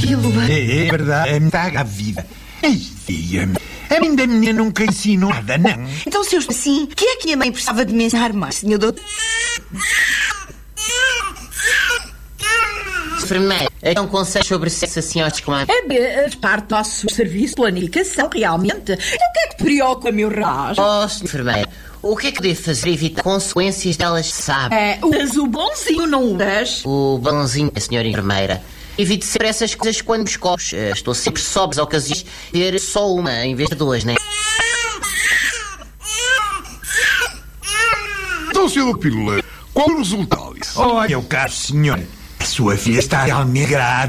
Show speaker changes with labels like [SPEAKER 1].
[SPEAKER 1] pílula.
[SPEAKER 2] É verdade, está grávida. Ai, diga-me. A mim da menina nunca ensinou nada, não.
[SPEAKER 1] Então, se eu estou assim, o que é que minha mãe precisava de me ensinar mais, senhor doutor?
[SPEAKER 3] Enfermeira, então conselho sobre sexo assim aos descomandos.
[SPEAKER 4] É parte do nosso serviço de planificação, realmente. Então, o que é que te preocupa, meu rapaz?
[SPEAKER 3] Oh, enfermeira, o que é que devo fazer para evitar consequências delas, sabe?
[SPEAKER 4] Mas o bonzinho não das.
[SPEAKER 3] O balãozinho, senhora enfermeira. Evite sempre essas coisas quando me escolhes. Estou sempre sóbrio às ocasiões de ter só uma em vez de duas, né?
[SPEAKER 5] Então, senhor Pílula, qual o resultado disso?
[SPEAKER 2] Olha, caro senhor, a sua filha está realmente grávida.